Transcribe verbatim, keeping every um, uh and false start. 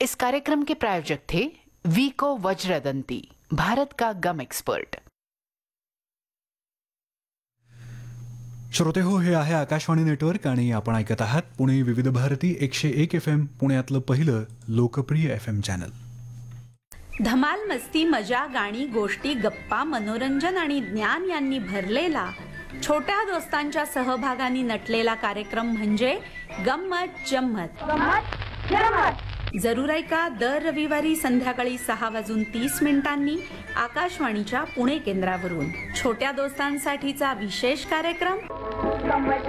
इस कार्यक्रम के प्रायोजक थे वीको वज्रदंती, भारत का गम एक्सपर्ट. श्रोते हो, हे आहे आकाशवाणी नेटवर्क आणि आपण ऐकत आहात पुणे विविध भारती एकशे एक एफ एम, पुण्यातलं पहिलं लोकप्रिय एफ एम चॅनल. धमाल, मस्ती, मजा, गाणी, गोष्टी, गप्पा, मनोरंजन आणि ज्ञान यांनी भरलेला छोट्या दोस्तांच्या सहभागाने नटलेला कार्यक्रम म्हणजे गंमत जम्मत. जरूर ऐका दर रविवारी संध्याकाळी सहा वाजून तीस मिनिटांनी आकाशवाणीच्या पुणे केंद्रावरून छोट्या दोस्तांसाठीचा विशेष कार्यक्रम